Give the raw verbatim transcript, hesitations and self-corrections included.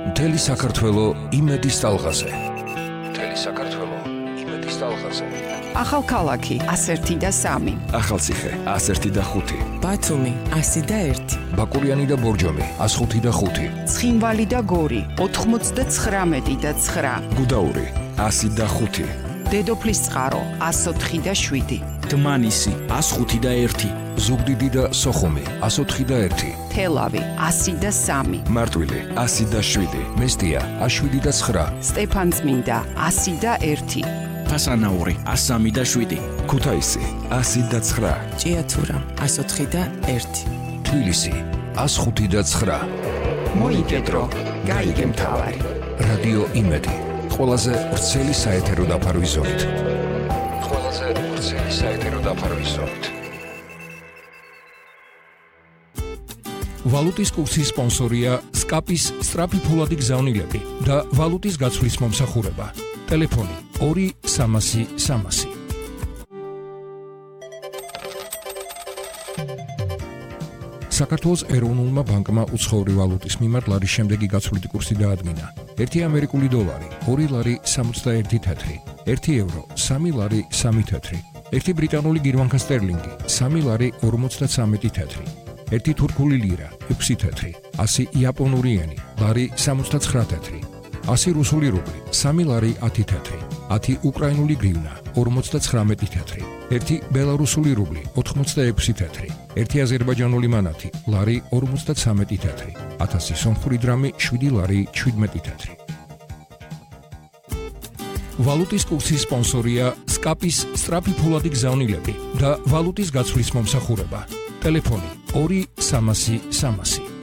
მთელი საქართველო იმედის ტალღაზე. მთელი საქართველო იმედის ტალღაზე. ახალქალაქი ასი და სამი. ახალციხე ასი და ხუთი. ბათუმი ასი და ერთი. ბაკურიანი და ბორჯომი ასი ხუთი და ხუთი. ცხინვალი და გორი ოთხმოცდათხრამეტი და ცხრა. გუდაური ასი და ხუთი. დედოფლის წყარო ასი ოთხი და შვიდი. დმანისი ასი ხუთი და ერთი. ზუგდიდი და სოხუმი ასი ოთხი და ერთი. თელავი ასი და სამი. მარტვილი ასი და შვიდი. მესტია ასი შვიდი და ცხრა. სტეფანწმინდა ასი და ერთი. ფასანაური ასი სამი და შვიდი. ქუთაისი ასი და ცხრა. ჭიათურა ასი ოთხი და ერთი. თბილისი ასი ხუთი და ცხრა. მოიგედრო გაიგე მთავარი. რადიო იმედი ყველაზე ვრცელი საეთერო დაფარვის ზოლით. ყველაზე ვრცელი საეთერო დაფარვის ზოლით. ვალუტის კურსის სპონსორია სკაპის სწრაფი ფულადი გზავნილები და ვალუტის გაცვლის მომსახურება. ტელეფონი ორი სამასი სამასი. საქართველოს ეროვნულმა ბანკმა უცხოური ვალუტის მიმართ ლარის შემდეგი გაცვლითი კურსი დაადგინა. ერთი ამერიკული დოლარი ორი ლარი სამოცდაერთი თეთრი, ერთი ევრო სამი ლარი სამი თეთრი, ერთი ბრიტანული გირვანქა სტერლინგი სამი ლარი ორმოცდათრამეტი თეთრი, ერთი თურქული ლირა ექვსი თეთრი, ასი იაპონური ენი ლარი სამოცდაცხრა თეთრი, ასი რუსული რუბლი სამი ლარი ათი თეთრი, ათი უკრაინული გრივნა ორმოცდაცხრამეტი თეთრი, ერთი ბელარუსული რუბლი ოთხმოცდაექვსი თეთრი, ერთი აზერბაიჯანული მანათი ლარი ორმოცდათრამეტი თეთრი, ათასი სომხური დრამი შვიდი ლარი შვიდმეტი თეთრი. ვალუტის კურსის სპონსორია სკაპის სწრაფი ფულადი გზავნილები და ვალუტის გაცვლის მომსახურება. ტელეფონი ორი სამასი სამასი.